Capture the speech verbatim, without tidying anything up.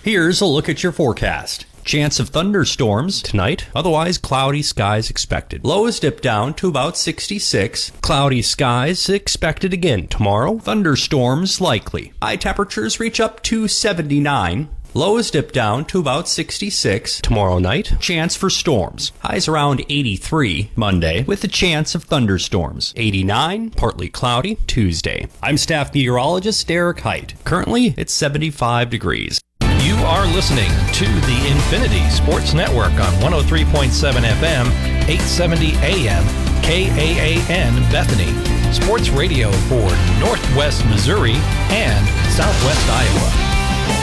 Here's a look at your forecast. Chance of thunderstorms tonight, otherwise cloudy skies expected. Lows dip down to about sixty-six. Cloudy skies expected again tomorrow. Thunderstorms likely. High temperatures reach up to seventy-nine. Lows dip down to about sixty-six tomorrow night. Chance for storms. Highs around eighty-three Monday with a chance of thunderstorms. eighty-nine, partly cloudy Tuesday. I'm staff meteorologist Derek Height. Currently, it's seventy-five degrees. You are listening to the Infinity Sports Network on one oh three point seven F M, eight seventy A M, K A A N Bethany. Sports radio for Northwest Missouri and Southwest Iowa.